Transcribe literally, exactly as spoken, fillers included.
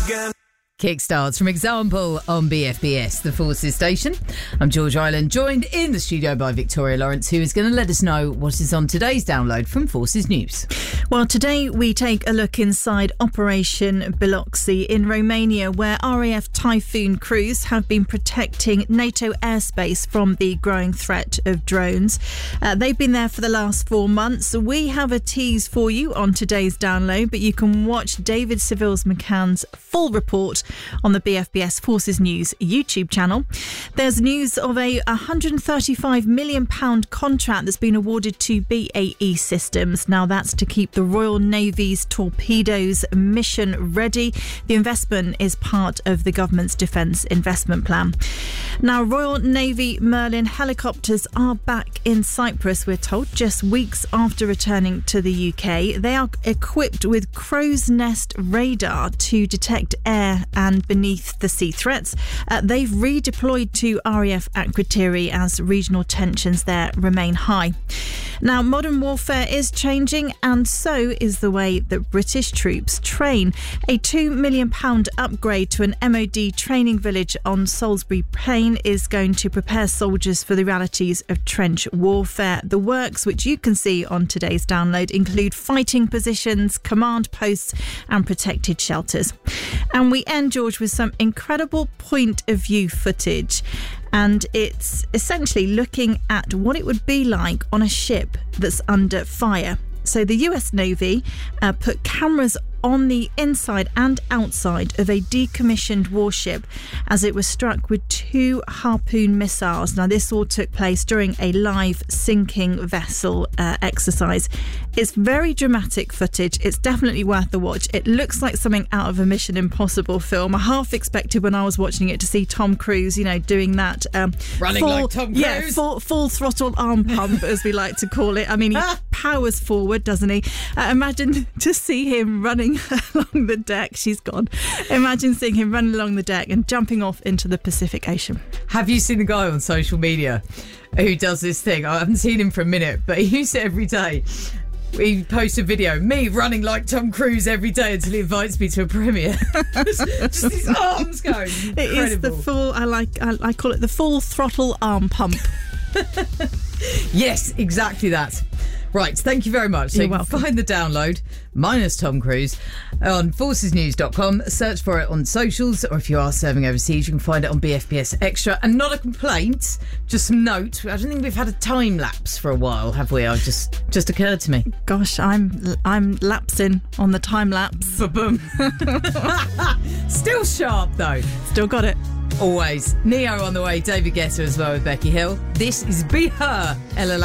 again. Kickstarts from Example on B F B S, the Forces station. I'm George Island, joined in the studio by Victoria Lawrence, who is going to let us know what is on today's download from Forces News. Well, today we take a look inside Operation Biloxi in Romania, where R A F Typhoon crews have been protecting NATO airspace from the growing threat of drones. Uh, they've been there for the last four months. We have a tease for you on today's download, but you can watch David Sevils McCann's full report on the B F B S Forces News YouTube channel. There's news of a one hundred thirty-five million pounds contract that's been awarded to B A E Systems. Now, that's to keep the Royal Navy's torpedoes mission ready. The investment is part of the government's defence investment plan. Now, Royal Navy Merlin helicopters are back in Cyprus, we're told, just weeks after returning to the U K. They are equipped with crow's nest radar to detect air and beneath the sea threats. Uh, they've redeployed to R A F Akrotiri as regional tensions there remain high. Now, modern warfare is changing, and so is the way that British troops train. A two million pounds upgrade to an M O D training village on Salisbury Plain is going to prepare soldiers for the realities of trench warfare. The works, which you can see on today's download, include fighting positions, command posts and protected shelters. And we end, George, with some incredible point of view footage. And it's essentially looking at what it would be like on a ship that's under fire. So the U S Navy uh, put cameras on the inside and outside of a decommissioned warship as it was struck with two Harpoon missiles. Now, this all took place during a live sinking vessel uh, exercise. It's very dramatic footage. It's definitely worth the watch. It looks like something out of a Mission Impossible film. I half expected when I was watching it to see Tom Cruise, you know, doing that um, running full, like Tom Cruise. Yeah, full, full throttle arm pump, as we like to call it. I mean, he powers forward, doesn't he? Uh, imagine to see him running along the deck. She's gone. Imagine seeing him running along the deck and jumping off into the Pacific Ocean. Have you seen the guy on social media who does this thing? I haven't seen him for a minute, but he uses it every day. He posts a video, me running like Tom Cruise every day until he invites me to a premiere. just, just his arms going. Incredible. It is the full, I like, I, I call it the full throttle arm pump. Yes, exactly that. Right, thank you very much. So You're you can welcome. find the download, minus Tom Cruise, on forces news dot com. Search for it on socials, or if you are serving overseas, you can find it on B F B S Extra. And not a complaint, just some note. I don't think we've had a time lapse for a while, have we? I just just occurred to me. Gosh, I'm I'm lapsing on the time lapse. Ba-boom. Still sharp, though. Still got it. Always. Neo on the way, David Guetta as well with Becky Hill. This is Be Her, Ella